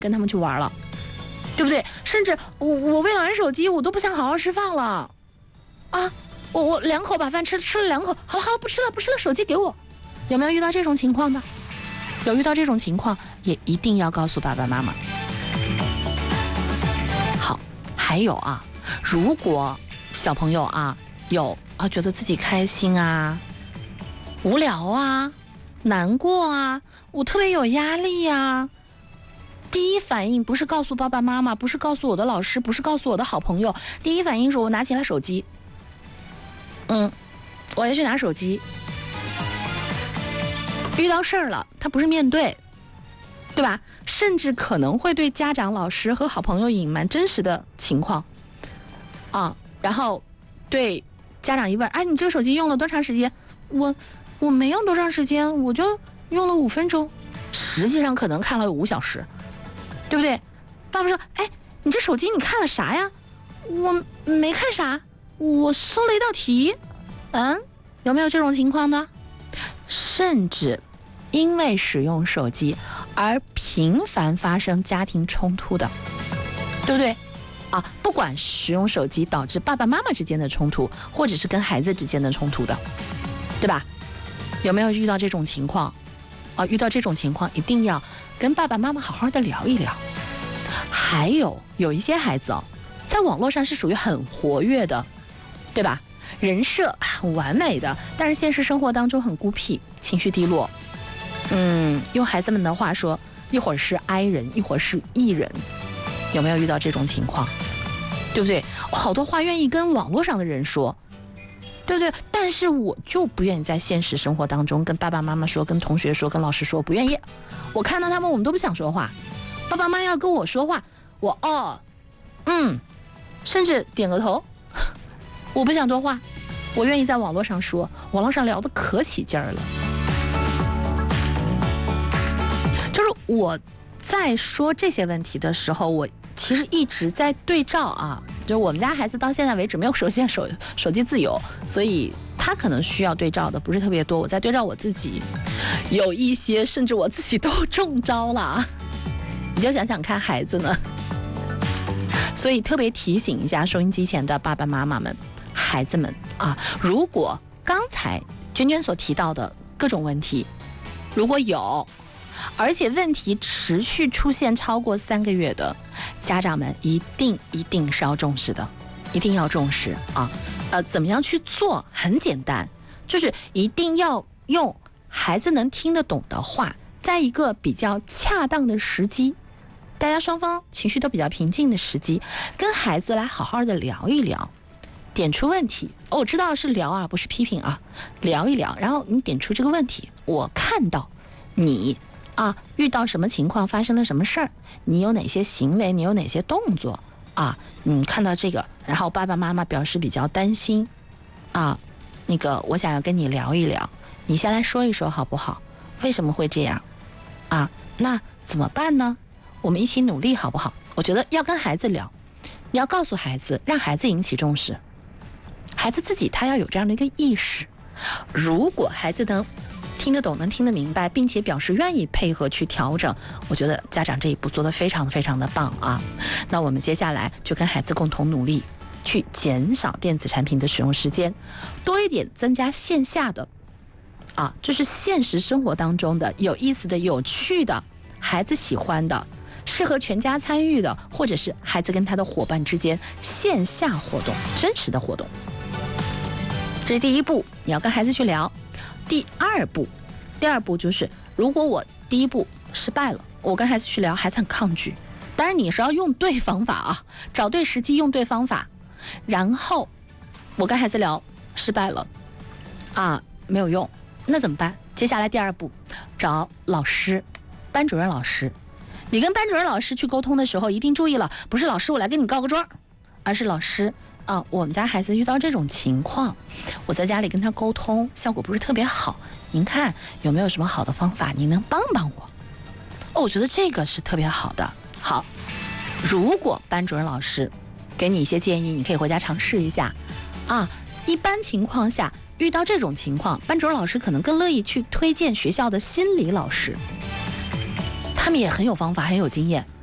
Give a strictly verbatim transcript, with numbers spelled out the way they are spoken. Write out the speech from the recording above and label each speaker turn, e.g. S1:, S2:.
S1: 跟他们去玩了，对不对？甚至我我为了玩手机，我都不想好好吃饭了，啊，我我两口把饭吃吃了两口，好了好了，不吃了不吃了，手机给我。有没有遇到这种情况的？有遇到这种情况，也一定要告诉爸爸妈妈。好，还有啊，如果小朋友啊有啊觉得自己开心啊、无聊啊、难过啊，我特别有压力啊。第一反应不是告诉爸爸妈妈，不是告诉我的老师，不是告诉我的好朋友，第一反应是我拿起来手机，嗯，我要去拿手机。遇到事儿了，他不是面对，对吧？甚至可能会对家长、老师和好朋友隐瞒真实的情况啊。然后对家长一问，哎，你这个手机用了多长时间？我我没用多长时间，我就用了五分钟，实际上可能看了五小时。对不对？爸爸说，哎，你这手机你看了啥呀？我没看啥，我搜了一道题。嗯，有没有这种情况呢？甚至因为使用手机而频繁发生家庭冲突的，对不对？啊，不管使用手机导致爸爸妈妈之间的冲突，或者是跟孩子之间的冲突的，对吧？有没有遇到这种情况？啊，遇到这种情况一定要跟爸爸妈妈好好的聊一聊。还有有一些孩子哦，在网络上是属于很活跃的，对吧？人设很完美的，但是现实生活当中很孤僻，情绪低落。嗯，用孩子们的话说，一会儿是 I 人，一会儿是 E 人。有没有遇到这种情况？对不对？好多话愿意跟网络上的人说，对不对？但是我就不愿意在现实生活当中跟爸爸妈妈说，跟同学说，跟老师说，不愿意。我看到他们，我们都不想说话。爸爸妈妈要跟我说话，我哦，嗯，甚至点个头，我不想多话，我愿意在网络上说，网络上聊得可起劲儿了。就是我在说这些问题的时候，我其实一直在对照啊，就是我们家孩子到现在为止没有实现手手机自由，所以他可能需要对照的不是特别多，我在对照我自己，有一些甚至我自己都中招了。你就想想看孩子呢，所以特别提醒一下收音机前的爸爸妈妈们、孩子们啊，如果刚才娟娟所提到的各种问题如果有，而且问题持续出现超过三个月的，家长们一定一定是要重视的，一定要重视啊！呃，怎么样去做？很简单，就是一定要用孩子能听得懂的话，在一个比较恰当的时机，大家双方情绪都比较平静的时机，跟孩子来好好的聊一聊，点出问题。哦，我知道是聊啊，不是批评啊，聊一聊，然后你点出这个问题，我看到你啊遇到什么情况，发生了什么事儿，你有哪些行为，你有哪些动作啊？你看到这个，然后爸爸妈妈表示比较担心啊，那个我想要跟你聊一聊，你先来说一说好不好？为什么会这样啊？那怎么办呢？我们一起努力好不好？我觉得要跟孩子聊，你要告诉孩子，让孩子引起重视，孩子自己他要有这样的一个意识。如果孩子能听得懂，能听得明白，并且表示愿意配合去调整，我觉得家长这一步做得非常非常的棒啊。那我们接下来就跟孩子共同努力，去减少电子产品的使用时间，多一点增加线下的啊，就是现实生活当中的有意思的、有趣的、孩子喜欢的、适合全家参与的，或者是孩子跟他的伙伴之间线下活动、真实的活动。这是第一步，你要跟孩子去聊。第二步，第二步就是，如果我第一步失败了，我跟孩子去聊，孩子很抗拒。当然你是要用对方法啊，找对时机，用对方法。然后我跟孩子聊失败了啊，没有用，那怎么办？接下来第二步，找老师，班主任老师。你跟班主任老师去沟通的时候，一定注意了，不是老师我来跟你告个状，而是老师啊，我们家孩子遇到这种情况，我在家里跟他沟通效果不是特别好，您看有没有什么好的方法，您能帮帮我？哦，我觉得这个是特别好的。好，如果班主任老师给你一些建议，你可以回家尝试一下啊。一般情况下遇到这种情况，班主任老师可能更乐意去推荐学校的心理老师，他们也很有方法，很有经验